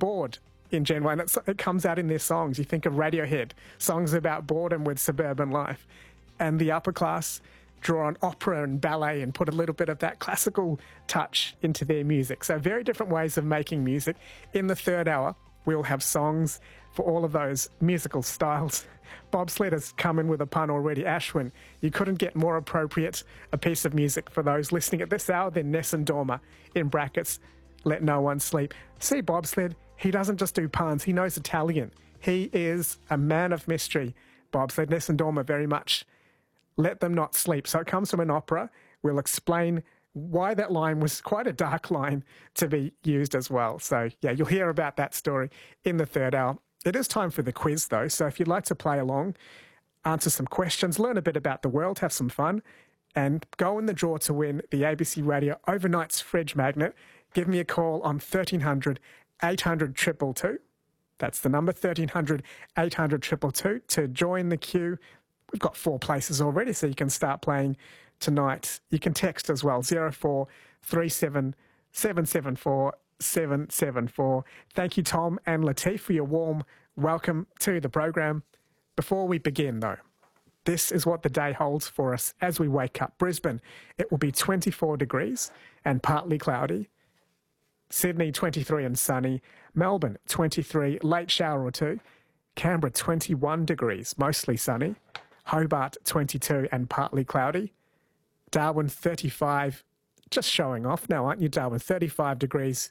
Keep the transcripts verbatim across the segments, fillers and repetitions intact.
bored in Gen Y. It's, it comes out in their songs. You think of Radiohead, songs about boredom with suburban life. And the upper class draw on opera and ballet and put a little bit of that classical touch into their music. So very different ways of making music. In the third hour, we'll have songs for all of those musical styles. Bobsled has come in with a pun already. Ashwin, you couldn't get more appropriate a piece of music for those listening at this hour than Nessun Dorma, in brackets, Let No One Sleep. See, Bobsled, he doesn't just do puns, he knows Italian. He is a man of mystery, Bobsled. Nessun Dorma very much. Let them not sleep. So it comes from an opera. We'll explain why that line was quite a dark line to be used as well. So, yeah, you'll hear about that story in the third hour. It is time for the quiz, though, so if you'd like to play along, answer some questions, learn a bit about the world, have some fun, and go in the draw to win the A B C Radio Overnight's Fridge Magnet, give me a call on thirteen hundred, eight hundred, two two two. That's the number, thirteen hundred, eight hundred, two two two, to join the queue. We've got four places already, so you can start playing tonight. You can text as well, zero four three seven, seven seven four, seven seven four. Thank you, Tom and Latif, for your warm welcome to the program. Before we begin, though, this is what the day holds for us as we wake up. Brisbane, it will be twenty-four degrees and partly cloudy. Sydney, twenty-three and sunny. Melbourne, twenty-three, late shower or two. Canberra, twenty-one degrees, mostly sunny. Hobart, twenty-two and partly cloudy. Darwin, thirty-five, just showing off now, aren't you, Darwin? thirty-five degrees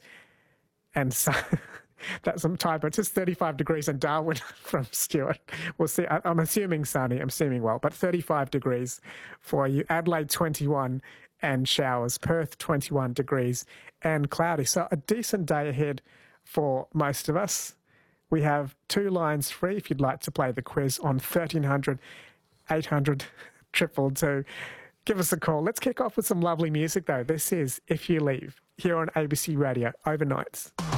and sun. That's some typo. It's just thirty-five degrees in Darwin from Stuart. We'll see. I, I'm assuming sunny. I'm assuming well, but thirty-five degrees for you. Adelaide, twenty-one and showers. Perth, twenty-one degrees and cloudy. So a decent day ahead for most of us. We have two lines free if you'd like to play the quiz on thirteen hundred, eight hundred, two two two. Give us a call. Let's kick off with some lovely music, though. This is If You Leave, here on A B C Radio Overnights.